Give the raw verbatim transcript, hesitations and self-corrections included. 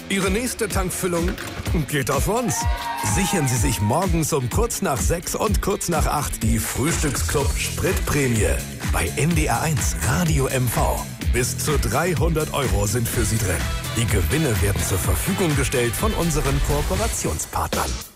Ihre nächste Tankfüllung geht auf uns. Sichern Sie sich morgens um kurz nach sechs und kurz nach acht die Frühstücksclub Spritprämie bei N D R eins Radio M V. Bis zu dreihundert Euro sind für Sie drin. Die Gewinne werden zur Verfügung gestellt von unseren Kooperationspartnern.